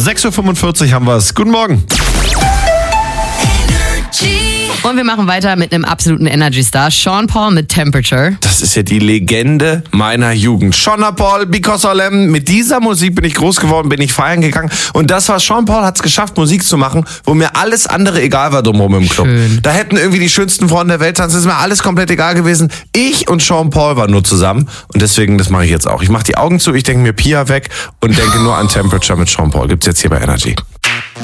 6.45 Uhr haben wir es. Guten Morgen. Und wir machen weiter mit einem absoluten Energy-Star, Sean Paul mit Temperature. Das ist ja die Legende meiner Jugend. Sean Paul, Because of Lamb. Mit dieser Musik bin ich groß geworden, bin ich feiern gegangen. Und das war, Sean Paul hat es geschafft, Musik zu machen, wo mir alles andere egal war drumherum im Club. Schön. Da hätten irgendwie die schönsten Frauen der Welt tanzen. Das ist mir alles komplett egal gewesen. Ich und Sean Paul waren nur zusammen. Und deswegen, das mache ich jetzt auch. Ich mache die Augen zu, ich denke mir Pia weg und denke nur an Temperature mit Sean Paul. Gibt's jetzt hier bei Energy.